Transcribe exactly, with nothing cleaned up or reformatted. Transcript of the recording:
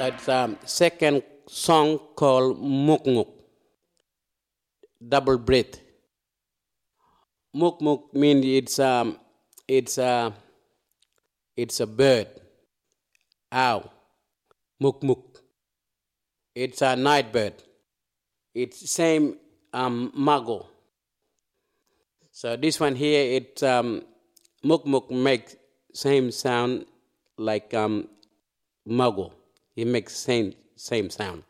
It's a second song called Muk Muk, double breath. Muk Muk means it's um it's a it's a bird. Ow. Muk Muk. It's a night bird. It's same um mago. So this one here, it's um Muk Muk makes same sound like um mago. It makes same same sound.